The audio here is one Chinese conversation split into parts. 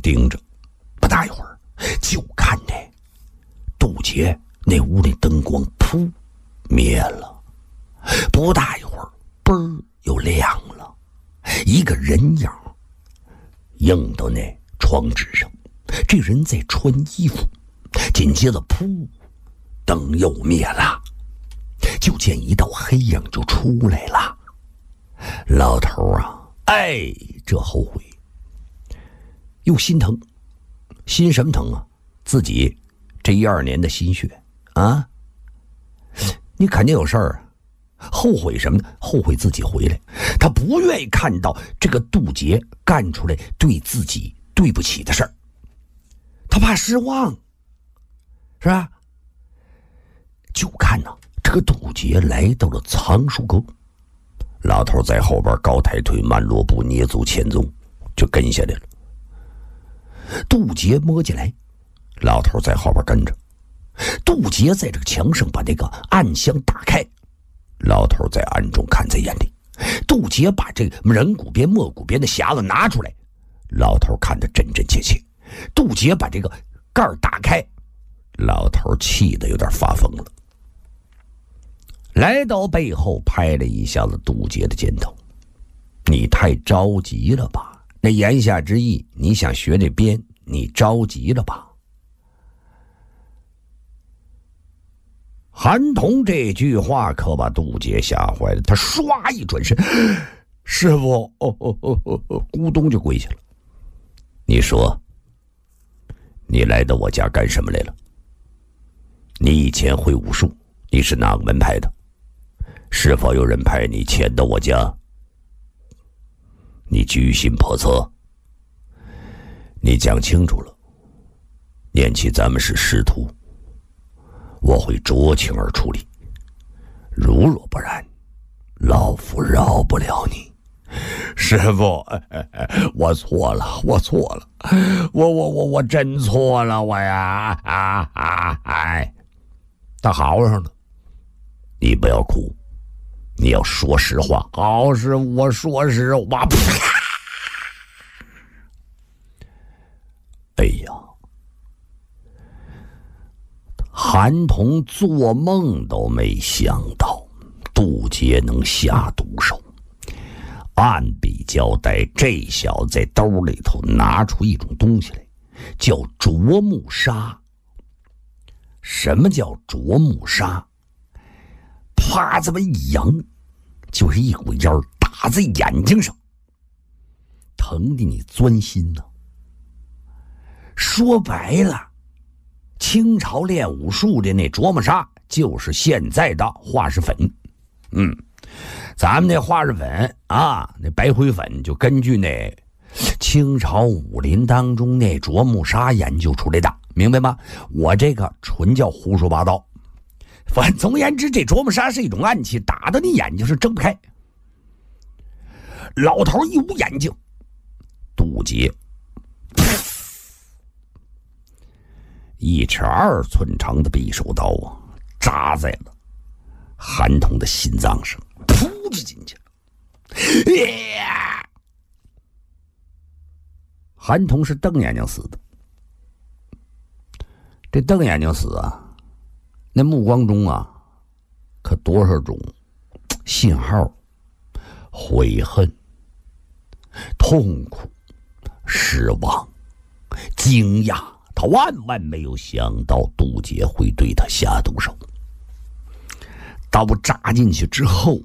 盯着。不大一会儿，就看这杜杰那屋里灯光噗灭了，不大一会儿嘣又亮了，一个人影映到那窗纸上，这人在穿衣服。紧接着噗，灯又灭了，就见一道黑影就出来了。老头啊，这后悔又心疼，心什么疼啊？自己这12年的心血啊！你肯定有事儿啊，后悔什么呢？后悔自己回来，他不愿意看到这个杜杰干出来对自己对不起的事儿，他怕失望，是吧？就看呢，这个杜杰来到了藏书阁，老头在后边高抬腿慢落步，捏足前踪，就跟下来了。杜杰摸进来，老头在后边跟着。杜杰在这个墙上把那个暗箱打开，老头在暗中看在眼里。杜杰把这个人骨边墨骨边的匣子拿出来，老头看得真真切切。杜杰把这个盖打开，老头气得有点发疯了，来到背后拍了一下子杜杰的肩头：“你太着急了吧？那言下之意，你想学这鞭，你着急了吧？”韩童这句话可把杜杰吓坏了，他唰一转身：“师傅！”咕咚就跪下了。你说，你来到我家干什么来了？你以前会武术，你是哪个门派的？是否有人派你潜到我家？你居心叵测，你讲清楚了。念起咱们是师徒，我会酌情而处理，如若不然，老夫饶不了你。师傅，我错了，我错了，我真错了，我呀，他好上了，你不要哭，你要说实话。好，师傅，我说实话。哎呀，韩童做梦都没想到杜杰能下毒手。按笔交代，这小子在兜里头拿出一种东西来，叫啄木砂。什么叫啄木砂？啪这么一扬，就是一股烟打在眼睛上，疼的你钻心呢。说白了，清朝练武术的那啄木砂就是现在的化石粉。咱们那化石粉啊，那白灰粉就根据那清朝武林当中那啄木砂研究出来的，明白吗？我这个纯叫胡说八道。反总而言之，这啄木砂是一种暗器，打到你眼睛是睁不开。老头一捂眼睛，杜杰1尺2寸长的匕首刀啊，扎在了韩童的心脏上，噗就进去了。韩童是瞪眼睛死的。这瞪眼睛死啊，那目光中啊，可多少种信号：悔恨、痛苦、失望、惊讶。他万万没有想到杜杰会对他下毒手。刀扎进去之后，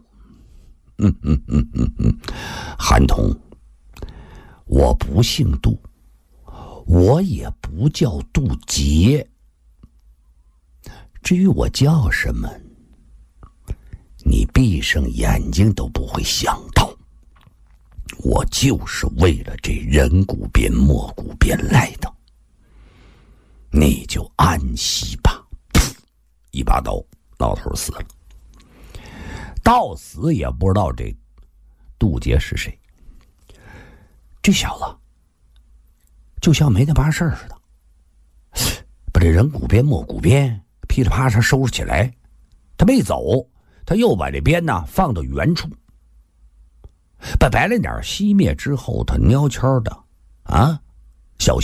韩童，我不姓杜，我也不叫杜杰，至于我叫什么，你闭上眼睛都不会想到。我就是为了这人骨边墨骨边来的，你就安息吧。一把刀，老头死了。到死也不知道这杜杰是谁。这小子就像没那把事似的，把这人骨边墨骨边噼里啪嚓收拾起来，他没走，他又把这鞭呢放到原处，把白莲点熄灭之后，他悄悄的